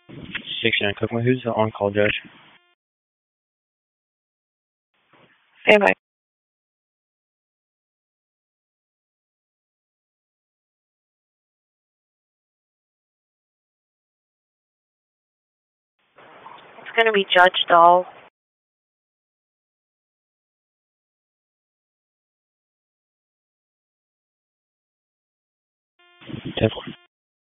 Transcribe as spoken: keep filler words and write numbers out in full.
sixty-nine Cookman, who's the on-call judge? Stand by. It's going to be Judge Dahl. ten four.